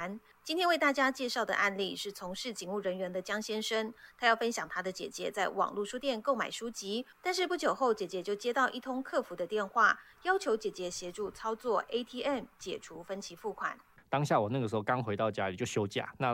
难。今天为大家介绍的案例是从事警务人员的江先生，他要分享他的姐姐在网络书店购买书籍，但是不久后姐姐就接到一通客服的电话，要求姐姐协助操作 ATM 解除分期付款。 当下我那个时候刚回到家里就休假，那